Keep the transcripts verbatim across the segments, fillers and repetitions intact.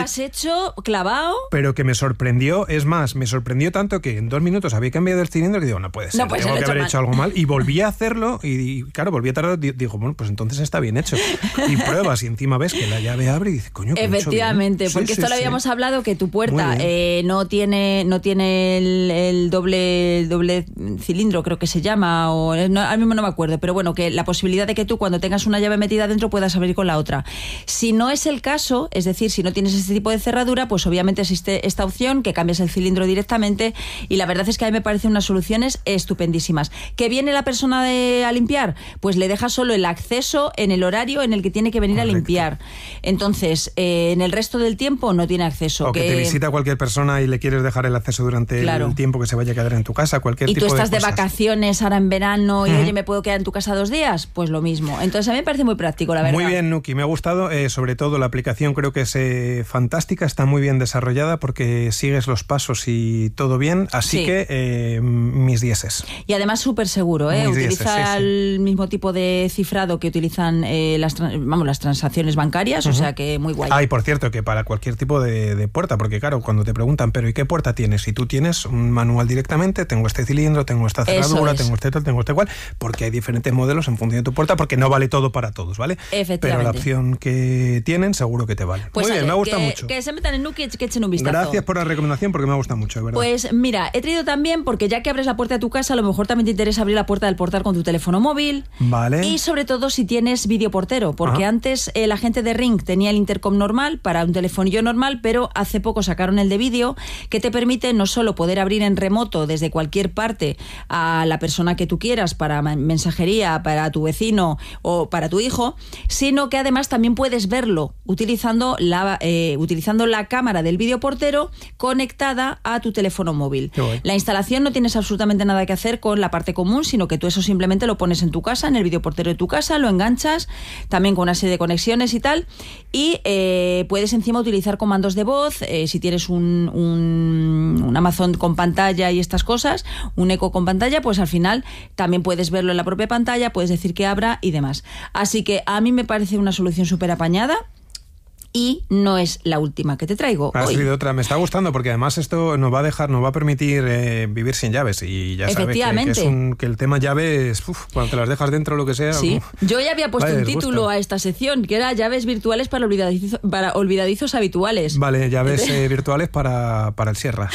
has hecho clavado. Pero que me sorprendió, es más, me sorprendió tanto que en dos minutos había cambiado el cilindro y digo, no puede ser, no, pues tengo que haber hecho, hecho algo mal. Y volví a hacerlo y, y claro, volví a tardar, digo, bueno, pues entonces está bien hecho. Y pruebas y encima ves que la llave abre y dices, coño, que efectivamente, porque sí, esto sí, lo habíamos sí. hablado, que tu puerta eh, no tiene no tiene el, el doble el doble cilindro, creo que se llama, o no, ahora mismo no me acuerdo, pero bueno, que la posibilidad de que tú cuando tengas una llave metida dentro puedas abrir con la otra. Si no es el caso, es decir, si no tienes este tipo de cerradura, pues obviamente existe esta opción, que cambias el cilindro directamente, y la verdad es que a mí me parecen unas soluciones estupendísimas. ¿Que viene la persona de, a limpiar? Pues le deja solo el acceso en el horario en el que tiene que venir Correcto. a limpiar. Entonces, eh, en el resto del tiempo no tiene acceso. O que, que te visita cualquier persona y le quieres dejar el acceso durante claro. el tiempo que se vaya a quedar en tu casa, cualquier y tipo de tú estás de, de vacaciones ahora en verano y uh-huh. oye, ¿me puedo quedar en tu casa dos días? Pues lo mismo. Entonces a mí me parece muy práctico, la verdad. Muy bien, Nuki, me ha gustado, eh, sobre todo la aplicación creo que es eh, fantástica, está muy bien desarrollada porque sigues los pasos y todo bien, así sí. que eh, mis dieces. Y además súper seguro, ¿eh? Mis Utiliza dieces, sí, el sí. mismo tipo de cifrado que utilizan eh, las, vamos, las transacciones bancarias, uh-huh. o sea que muy guay. Ah, y por cierto, que para cualquier tipo de, de puerta, porque claro, cuando te preguntan, pero ¿y qué puerta tienes? Si tú tienes un manual directamente, tengo este cilindro, tengo esta cerradura, tengo este tal, tengo este cual, porque hay diferentes modelos en función de tu puerta, porque no vale todo para todos, ¿vale? Pero la opción que tienen seguro que te vale. Pues muy bien, ale, me ha gustado que, mucho. Que se metan en Nuki y que echen un vistazo. Gracias por la recomendación porque me ha gustado mucho, de verdad. Pues mira, he traído también, porque ya que abres la puerta de tu casa, a lo mejor también te interesa abrir la puerta del portal con tu teléfono móvil. Vale. Y sobre todo si tienes videoportero, porque Ajá. antes eh, la gente de Ring tenía el intercom normal para un telefonillo normal, pero hace poco sacaron el de vídeo, que te permite no solo poder abrir en remoto desde cualquier parte a la persona que tú quieras para mensajería, para tu vecino o para tu hijo, sino que además también puedes verlo utilizando la, eh, utilizando la cámara del videoportero conectada a tu teléfono móvil. La instalación no tienes absolutamente nada que hacer con la parte común, sino que tú eso simplemente lo pones en tu casa, en el videoportero de tu casa, lo enganchas también con una serie de conexiones y tal, y eh, puedes encima utilizar comandos de voz, eh, si tienes un, un, un Amazon con pantalla y estas cosas, un Echo con pantalla, pues al final también puedes verlo en la propia pantalla, puedes decir que abra y demás. Así que a mí me parece una solución súper apañada. Y no es la última que te traigo ha hoy. Sido otra. Me está gustando porque además esto nos va a dejar, nos va a permitir eh, vivir sin llaves y ya sabes que, que, es un, que el tema llaves, uf, cuando te las dejas dentro lo que sea. Sí. Uf, yo ya había puesto vale, un título a esta sección que era llaves virtuales para olvidadizos, para olvidadizos habituales. Vale, llaves eh, virtuales para, para el Sierra.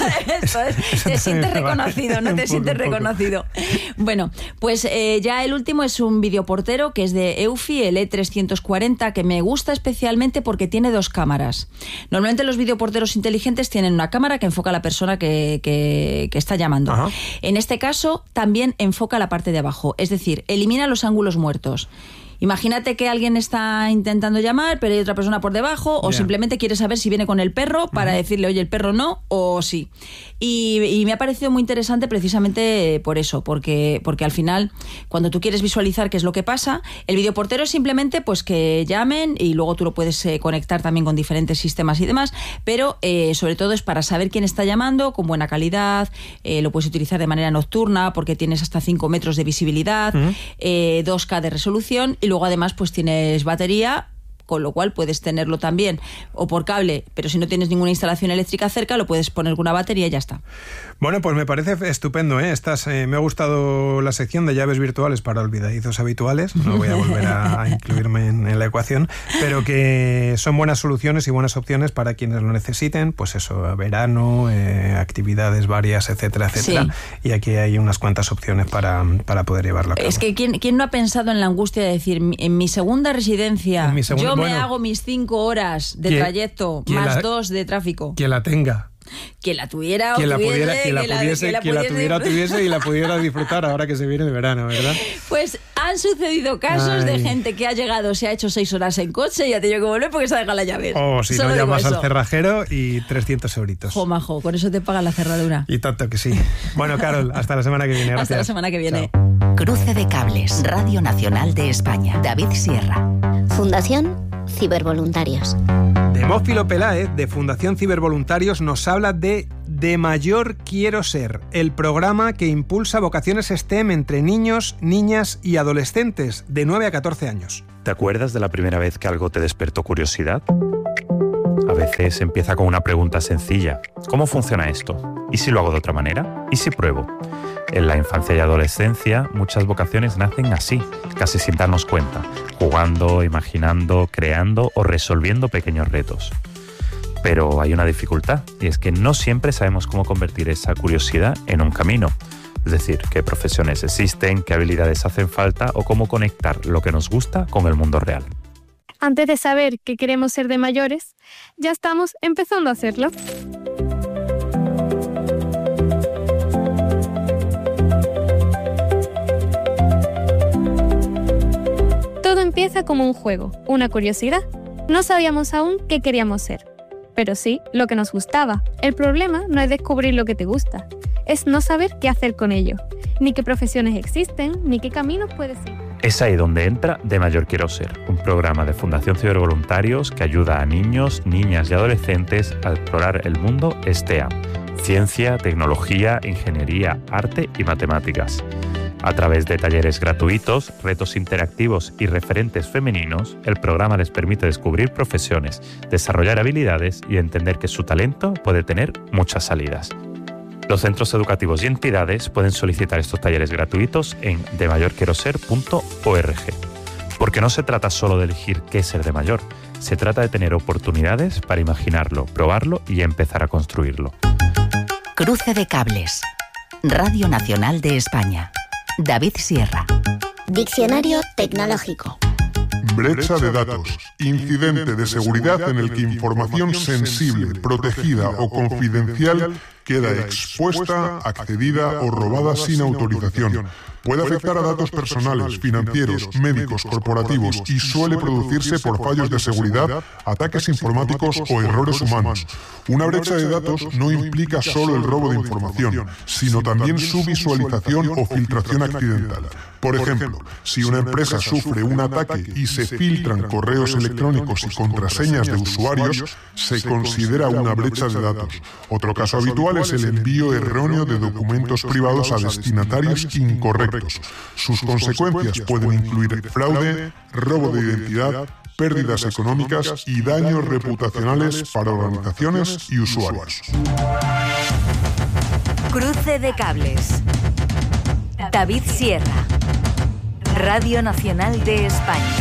Eso es. Eso te sientes reconocido, no te poco, sientes reconocido. Bueno, pues eh, ya el último es un videoportero que es de Eufy, el E trescientos cuarenta, que me gusta especialmente porque tiene dos cámaras. Normalmente los videoporteros inteligentes tienen una cámara que enfoca a la persona que, que, que está llamando. Ajá. En este caso, también enfoca la parte de abajo, es decir, elimina los ángulos muertos. Imagínate que alguien está intentando llamar, pero hay otra persona por debajo, o yeah. simplemente quiere saber si viene con el perro para uh-huh. decirle, oye, el perro no, o sí. Y, y me ha parecido muy interesante precisamente por eso, porque, porque al final, cuando tú quieres visualizar qué es lo que pasa, el videoportero es simplemente pues que llamen y luego tú lo puedes eh, conectar también con diferentes sistemas y demás, pero eh, sobre todo es para saber quién está llamando con buena calidad, eh, lo puedes utilizar de manera nocturna porque tienes hasta cinco metros de visibilidad, uh-huh. eh, dos K de resolución y luego además pues tienes batería, con lo cual puedes tenerlo también o por cable, pero si no tienes ninguna instalación eléctrica cerca lo puedes poner con una batería y ya está. Bueno, pues me parece estupendo, ¿eh? Estás, eh, me ha gustado la sección de llaves virtuales para olvidadizos habituales, no voy a volver a, a incluirme en, en la ecuación, pero que son buenas soluciones y buenas opciones para quienes lo necesiten, pues eso, verano, eh, actividades varias, etcétera, etcétera, sí. Y aquí hay unas cuantas opciones para, para poder llevarlo a cabo. Es que ¿quién, quién no ha pensado en la angustia de decir, en mi segunda residencia, en mi segunda, yo bueno, me hago mis cinco horas de trayecto, más la, dos de tráfico? Quien la tenga. Quien la tuviera o quien la tuviese, pudiera, quien la pudiese, que la, quien la tuviera tuviese y la pudiera disfrutar ahora que se viene el verano, ¿verdad? Pues han sucedido casos Ay. de gente que ha llegado, se ha hecho seis horas en coche y ha tenido que volver porque se ha dejado la llave. O si Solo no llamas al cerrajero y trescientos euritos. Jo, majo, con eso te pagan la cerradura. Y tanto que sí. Bueno, Carol, hasta la semana que viene. Gracias. Hasta la semana que viene. Chao. Cruce de Cables, Radio Nacional de España. David Sierra. Fundación Cibervoluntarios. Demófilo Peláez, de Fundación Cibervoluntarios, nos habla de De Mayor Quiero Ser, el programa que impulsa vocaciones STEM entre niños, niñas y adolescentes de nueve a catorce años. ¿Te acuerdas de la primera vez que algo te despertó curiosidad? A veces empieza con una pregunta sencilla. ¿Cómo funciona esto? ¿Y si lo hago de otra manera? ¿Y si pruebo? En la infancia y adolescencia, muchas vocaciones nacen así, casi sin darnos cuenta, jugando, imaginando, creando o resolviendo pequeños retos. Pero hay una dificultad, y es que no siempre sabemos cómo convertir esa curiosidad en un camino. Es decir, qué profesiones existen, qué habilidades hacen falta o cómo conectar lo que nos gusta con el mundo real. Antes de saber qué queremos ser de mayores, ya estamos empezando a hacerlo. Todo empieza como un juego, una curiosidad. No sabíamos aún qué queríamos ser, pero sí lo que nos gustaba. El problema no es descubrir lo que te gusta, es no saber qué hacer con ello, ni qué profesiones existen, ni qué caminos puedes ir. Es ahí donde entra De Mayor Quiero Ser, un programa de Fundación Cibervoluntarios que ayuda a niños, niñas y adolescentes a explorar el mundo STEAM, ciencia, tecnología, ingeniería, arte y matemáticas. A través de talleres gratuitos, retos interactivos y referentes femeninos, el programa les permite descubrir profesiones, desarrollar habilidades y entender que su talento puede tener muchas salidas. Los centros educativos y entidades pueden solicitar estos talleres gratuitos en de mayor quiero ser punto org. Porque no se trata solo de elegir qué ser de mayor, se trata de tener oportunidades para imaginarlo, probarlo y empezar a construirlo. Cruce de cables. Radio Nacional de España. David Sierra. Diccionario tecnológico. Brecha de datos. Incidente de seguridad en el que información sensible, protegida o confidencial queda expuesta, accedida o robada sin autorización. Puede afectar a datos personales, financieros, médicos, corporativos y suele producirse por fallos de seguridad, ataques informáticos o errores humanos. Una brecha de datos no implica solo el robo de información, sino también su visualización o filtración accidental. Por ejemplo, si una empresa sufre un ataque y se filtran correos electrónicos y contraseñas de usuarios, se considera una brecha de datos. Otro caso habitual es el envío erróneo de documentos privados a destinatarios incorrectos. Sus consecuencias pueden incluir fraude, robo de identidad, pérdidas económicas y daños reputacionales para organizaciones y usuarios. Cruce de cables. David Sierra. Radio Nacional de España.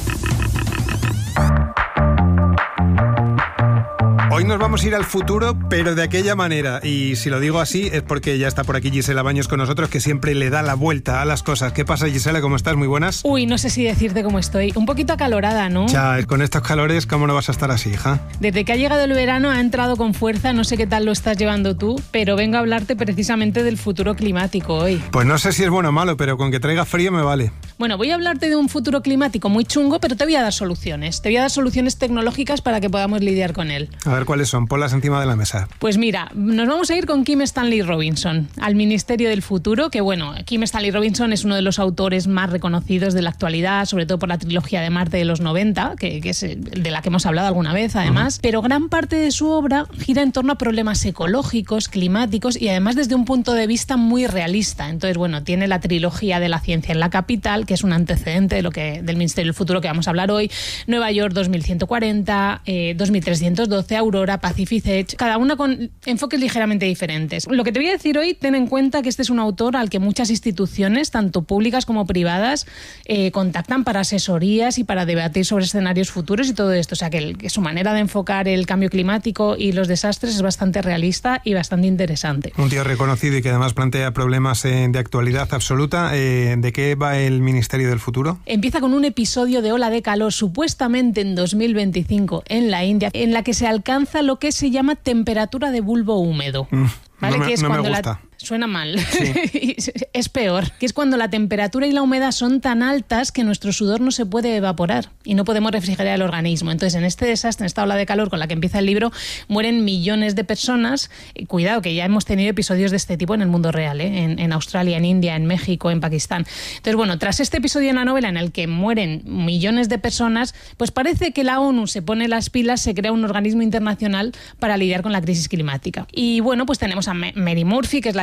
Hoy nos vamos a ir al futuro, pero de aquella manera. Y si lo digo así es porque ya está por aquí Gisela Baños con nosotros, que siempre le da la vuelta a las cosas. ¿Qué pasa, Gisela? ¿Cómo estás? Muy buenas. Uy, no sé si decirte cómo estoy. Un poquito acalorada, ¿no? Ya, con estos calores, ¿cómo no vas a estar así, hija? Desde que ha llegado el verano ha entrado con fuerza. No sé qué tal lo estás llevando tú, pero vengo a hablarte precisamente del futuro climático hoy. Pues no sé si es bueno o malo, pero con que traiga frío me vale. Bueno, voy a hablarte de un futuro climático muy chungo, pero te voy a dar soluciones. Te voy a dar soluciones tecnológicas para que podamos lidiar con él. A ver cuáles son, ponlas encima de la mesa. Pues mira, nos vamos a ir con Kim Stanley Robinson, al Ministerio del Futuro, que bueno, Kim Stanley Robinson es uno de los autores más reconocidos de la actualidad, sobre todo por la trilogía de Marte de los noventa, que, que es de la que hemos hablado alguna vez además, uh-huh. Pero gran parte de su obra gira en torno a problemas ecológicos, climáticos y además desde un punto de vista muy realista. Entonces, bueno, tiene la trilogía de la ciencia en la capital, que es un antecedente de lo que, del Ministerio del Futuro que vamos a hablar hoy, Nueva York dos mil ciento cuarenta, eh, dos mil trescientos doce, Aurora, Pacific Edge, cada una con enfoques ligeramente diferentes. Lo que te voy a decir hoy, ten en cuenta que este es un autor al que muchas instituciones, tanto públicas como privadas, eh, contactan para asesorías y para debatir sobre escenarios futuros y todo esto. O sea, que, el, que su manera de enfocar el cambio climático y los desastres es bastante realista y bastante interesante. Un tío reconocido y que además plantea problemas eh, de actualidad absoluta. Eh, ¿De qué va el Ministerio del Futuro? Empieza con un episodio de ola de calor, supuestamente en dos mil veinticinco en la India, en la que se alcanza lo que se llama temperatura de bulbo húmedo. Mm, ¿vale? No me, que es no cuando me gusta. La... Suena mal. Sí. Es peor. Que es cuando la temperatura y la humedad son tan altas que nuestro sudor no se puede evaporar y no podemos refrigerar el organismo. Entonces, en este desastre, en esta ola de calor con la que empieza el libro, mueren millones de personas. Cuidado, que ya hemos tenido episodios de este tipo en el mundo real, ¿eh? en, en Australia, en India, en México, en Pakistán. Entonces, bueno, tras este episodio en la novela en el que mueren millones de personas, pues parece que la ONU se pone las pilas, se crea un organismo internacional para lidiar con la crisis climática. Y bueno, pues tenemos a Mary Murphy, que es la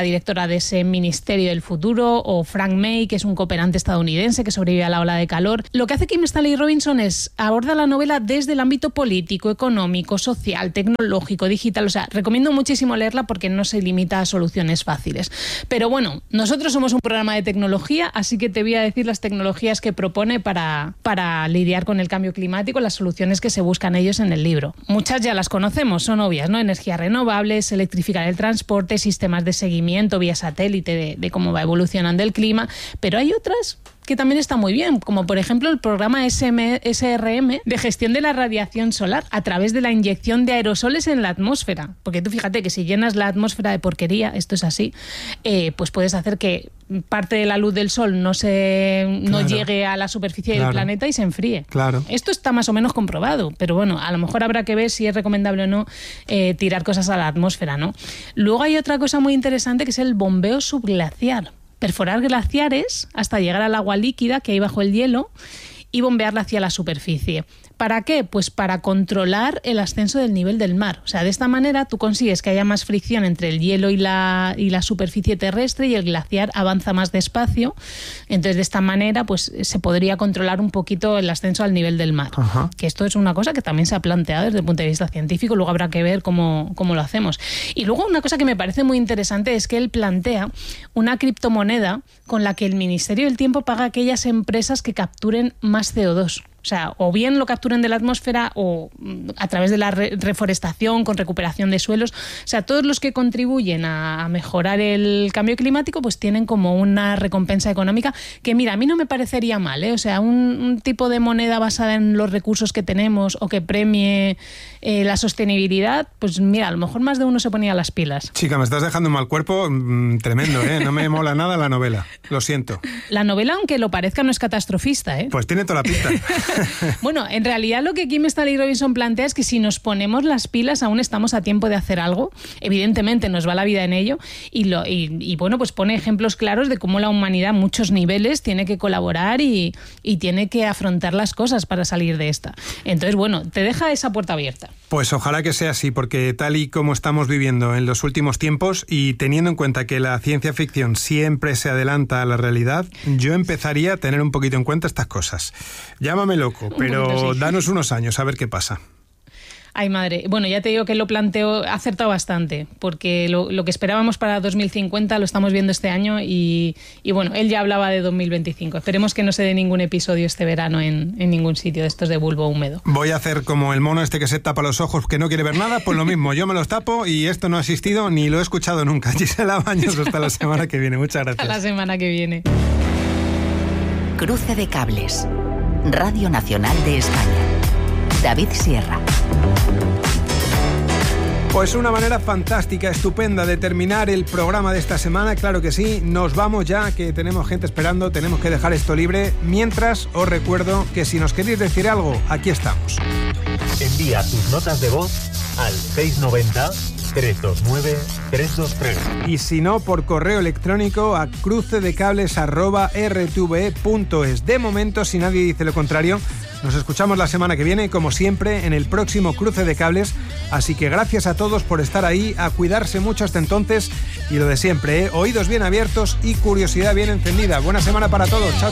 directora de ese Ministerio del Futuro, o Frank May, que es un cooperante estadounidense que sobrevive a la ola de calor. Lo que hace Kim Stanley Robinson es aborda la novela desde el ámbito político, económico, social, tecnológico, digital. O sea, recomiendo muchísimo leerla porque no se limita a soluciones fáciles. Pero bueno, nosotros somos un programa de tecnología, así que te voy a decir las tecnologías que propone para, para lidiar con el cambio climático, las soluciones que se buscan ellos en el libro. Muchas ya las conocemos, son obvias, ¿no? Energías renovables, electrificar el transporte, sistemas de seguimiento vía satélite de, de cómo va evolucionando el clima, pero hay otras que también está muy bien, como por ejemplo el programa S R M de gestión de la radiación solar a través de la inyección de aerosoles en la atmósfera. Porque tú fíjate que si llenas la atmósfera de porquería, esto es así, eh, pues puedes hacer que parte de la luz del sol no se no claro. llegue a la superficie claro. del planeta y se enfríe. Claro. Esto está más o menos comprobado, pero bueno, a lo mejor habrá que ver si es recomendable o no eh, tirar cosas a la atmósfera, ¿no? Luego hay otra cosa muy interesante que es el bombeo subglaciar. Perforar glaciares hasta llegar al agua líquida que hay bajo el hielo y bombearla hacia la superficie. ¿Para qué? Pues para controlar el ascenso del nivel del mar. O sea, de esta manera tú consigues que haya más fricción entre el hielo y la, y la superficie terrestre y el glaciar avanza más despacio. Entonces, de esta manera, pues se podría controlar un poquito el ascenso al nivel del mar. Ajá. Que esto es una cosa que también se ha planteado desde el punto de vista científico, luego habrá que ver cómo, cómo lo hacemos. Y luego una cosa que me parece muy interesante es que él plantea una criptomoneda con la que el Ministerio del Tiempo paga a aquellas empresas que capturen más C O dos. O sea, o bien lo capturen de la atmósfera o a través de la re- reforestación, con recuperación de suelos. O sea, todos los que contribuyen a, a mejorar el cambio climático, pues tienen como una recompensa económica que, mira, a mí no me parecería mal, ¿eh? O sea, un, un tipo de moneda basada en los recursos que tenemos o que premie eh, la sostenibilidad, pues mira, a lo mejor más de uno se ponía las pilas. Chica, me estás dejando un mal cuerpo mmm, tremendo, ¿eh? No me mola nada la novela, lo siento. La novela, aunque lo parezca, no es catastrofista, ¿eh? Pues tiene toda la pinta. Bueno, en realidad lo que Kim Stanley Robinson plantea es que si nos ponemos las pilas aún estamos a tiempo de hacer algo. Evidentemente nos va la vida en ello y, lo, y, y bueno, pues pone ejemplos claros de cómo la humanidad a muchos niveles tiene que colaborar y, y tiene que afrontar las cosas para salir de esta. Entonces, bueno, te deja esa puerta abierta. Pues ojalá que sea así, porque tal y como estamos viviendo en los últimos tiempos y teniendo en cuenta que la ciencia ficción siempre se adelanta a la realidad, yo empezaría a tener un poquito en cuenta estas cosas. Llámame loco, pero sí. Danos unos años a ver qué pasa. Ay, madre. Bueno, ya te digo que lo planteo, ha acertado bastante, porque lo, lo que esperábamos para dos mil cincuenta lo estamos viendo este año y, y bueno, él ya hablaba de dos mil veinticinco. Esperemos que no se dé ningún episodio este verano en, en ningún sitio de estos de bulbo húmedo. Voy a hacer como el mono este que se tapa los ojos, que no quiere ver nada, pues lo mismo, yo me los tapo y esto no ha existido ni lo he escuchado nunca. Gisela Baños, hasta la semana que viene. Muchas gracias. Hasta la semana que viene. Cruce de cables. Radio Nacional de España. David Sierra. Pues una manera fantástica, estupenda de terminar el programa de esta semana, claro que sí. Nos vamos ya, que tenemos gente esperando, tenemos que dejar esto libre. Mientras, os recuerdo que si nos queréis decir algo, aquí estamos. Envía tus notas de voz al seis nueve cero, tres dos nueve, tres dos tres. Y si no, por correo electrónico a crucedecables arroba r t v e punto es. De momento, si nadie dice lo contrario, nos escuchamos la semana que viene, como siempre, en el próximo Cruce de Cables. Así que gracias a todos por estar ahí, a cuidarse mucho hasta entonces. Y lo de siempre, ¿eh? Oídos bien abiertos y curiosidad bien encendida. Buena semana para todos. Chao.